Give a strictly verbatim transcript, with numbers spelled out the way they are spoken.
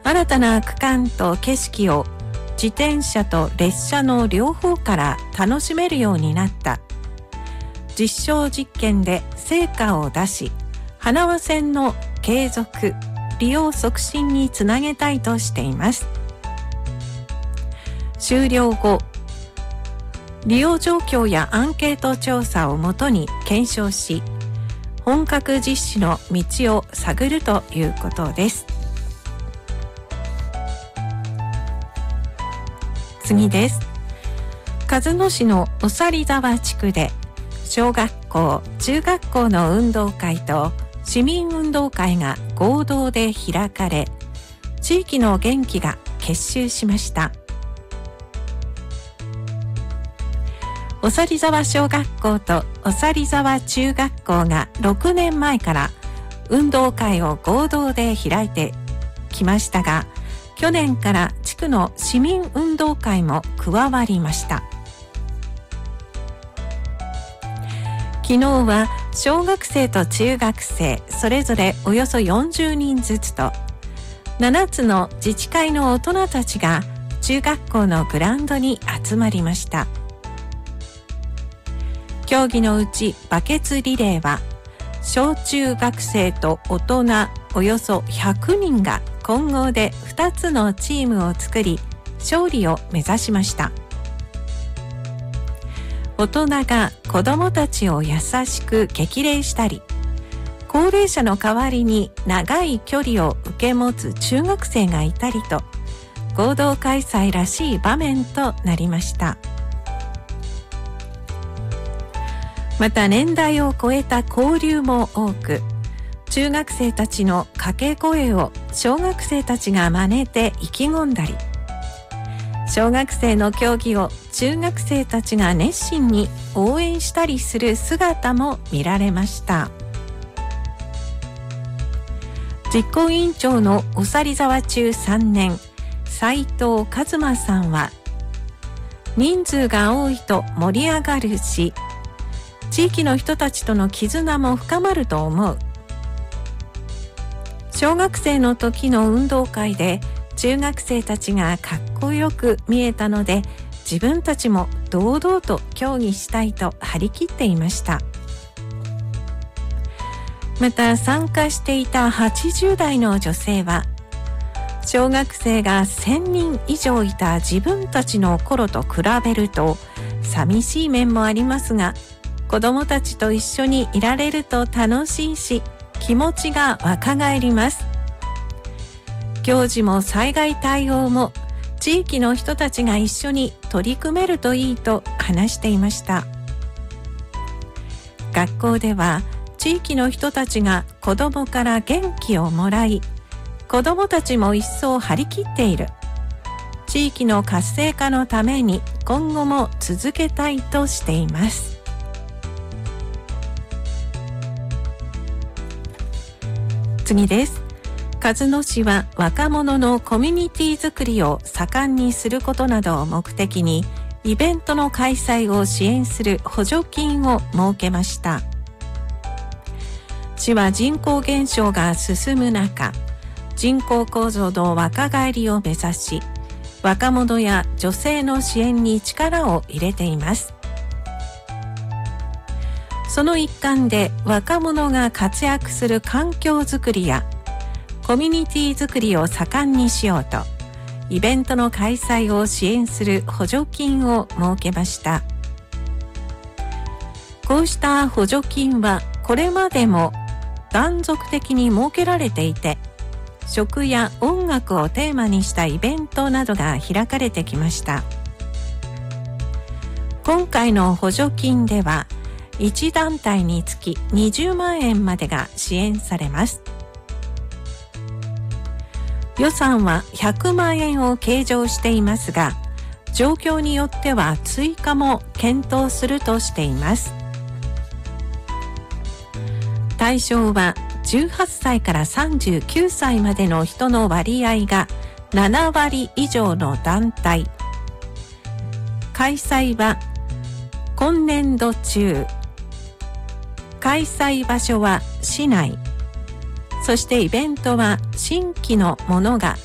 新たな区間と景色を自転車と列車の両方から楽しめるようになった。実証実験で成果を出し、花輪線の継続利用促進につなげたいとしています。終了後、利用状況やアンケート調査をもとに検証し、本格実施の道を探るということです。次です。鹿角市のおさり沢地区で小学校、中学校の運動会と市民運動会が合同で開かれ、地域の元気が結集しました。おさり沢小学校とおさり沢中学校がろくねんまえから運動会を合同で開いてきましたが、去年から地区の市民運動会も加わりました。昨日は小学生と中学生それぞれおよそよんじゅうにんずつとななつの自治会の大人たちが中学校のグラウンドに集まりました。競技のうちバケツリレーは小中学生と大人およそひゃくにんが混合でふたつのチームを作り勝利を目指しました。大人が子どもたちを優しく激励したり、高齢者の代わりに長い距離を受け持つ中学生がいたりと、合同開催らしい場面となりました。また年代を超えた交流も多く、中学生たちの掛け声を小学生たちが真似て意気込んだり、小学生の競技を中学生たちが熱心に応援したりする姿も見られました。実行委員長のおさり沢中さんねん斉藤和馬さんは、人数が多いと盛り上がるし、地域の人たちとの絆も深まると思う。小学生の時の運動会で中学生たちがかっこよく見えたので、自分たちも堂々と競技したいと張り切っていました。また参加していたはちじゅうだいの女性は、小学生がせんにん以上いた自分たちの頃と比べると寂しい面もありますが、子どもたちと一緒にいられると楽しいし、気持ちが若返ります。行事も災害対応も地域の人たちが一緒に取り組めるといいと話していました。学校では地域の人たちが子どもから元気をもらい、子どもたちも一層張り切っている。地域の活性化のために今後も続けたいとしています。次です。鹿角市は若者のコミュニティ作りを盛んにすることなどを目的に、イベントの開催を支援する補助金を設けました。市は人口減少が進む中、人口構造の若返りを目指し、若者や女性の支援に力を入れています。その一環で若者が活躍する環境づくりやコミュニティづくりを盛んにしようと、イベントの開催を支援する補助金を設けました。こうした補助金はこれまでも断続的に設けられていて、食や音楽をテーマにしたイベントなどが開かれてきました。今回の補助金ではいち団体につきにじゅうまんえんまでが支援されます。予算はひゃくまんえんを計上していますが、状況によっては追加も検討するとしています。対象はじゅうはっさいからさんじゅうきゅうさいまでの人の割合がななわり以上の団体。開催は今年度中。開催場所は市内。そしてイベントは新規のものが